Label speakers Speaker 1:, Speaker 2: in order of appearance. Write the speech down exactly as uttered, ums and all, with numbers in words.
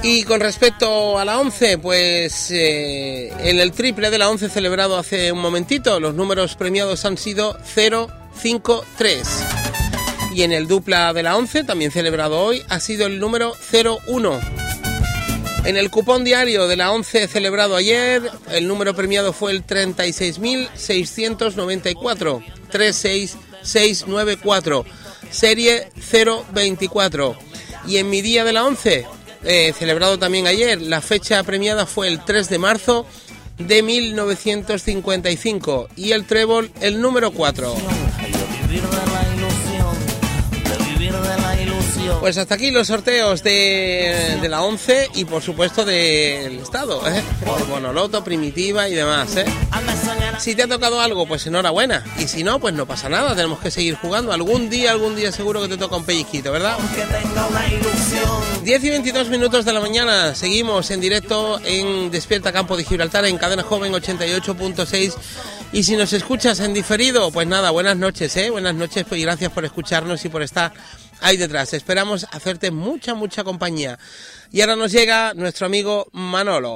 Speaker 1: Y con respecto a la once, pues eh, en el triple de la once celebrado hace un momentito, los números premiados han sido cero cinco tres. Y en el dupla de la once, también celebrado hoy, ha sido el número cero uno. En el cupón diario de la once celebrado ayer, el número premiado fue el treinta y seis mil seiscientos noventa y cuatro, treinta y seis mil seiscientos noventa y cuatro, serie cero veinticuatro. Y en mi día de la once, eh, celebrado también ayer, la fecha premiada fue el tres de marzo de mil novecientos cincuenta y cinco y el trébol el número cuatro. Pues hasta aquí los sorteos de, de la once y por supuesto del Estado, ¿eh? Por Bonoloto, Primitiva y demás, ¿eh? Si te ha tocado algo, pues enhorabuena. Y si no, pues no pasa nada, tenemos que seguir jugando. Algún día, algún día seguro que te toca un pellizquito, ¿verdad? diez y veintidós minutos de la mañana, seguimos en directo en Despierta Campo de Gibraltar, en Cadena Joven ochenta y ocho punto seis. Y si nos escuchas en diferido, pues nada, buenas noches, ¿eh? Buenas noches, pues, y gracias por escucharnos y por estar ahí detrás. Esperamos hacerte mucha, mucha compañía. Y ahora nos llega nuestro amigo Manolo.